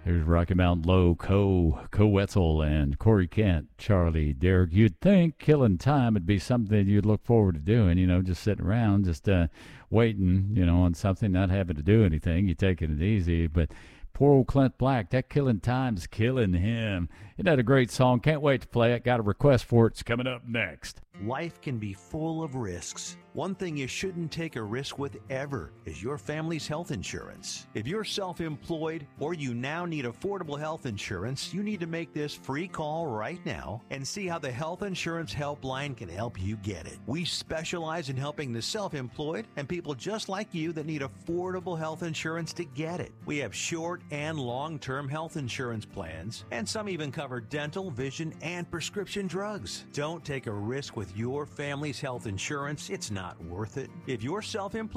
Here's Rocky Mountain Low, Co Wetzel, and Corey Kent, Charlie, Derek. You'd think killing time would be something you'd look forward to doing, just sitting around, just waiting, on something, not having to do anything. You're taking it easy. But poor old Clint Black, that killing time's killing him. Isn't that a great song? Can't wait to play it. Got a request for it. It's coming up next. Life can be full of risks. One thing you shouldn't take a risk with ever is your family's health insurance. If you're self-employed or you now need affordable health insurance, you need to make this free call right now and see how the Health Insurance Helpline can help you get it. We specialize in helping the self-employed and people just like you that need affordable health insurance to get it. We have short and long-term health insurance plans, and some even cover dental, vision, and prescription drugs. Don't take a risk with your family's health insurance. It's not worth it. If you're self-employed,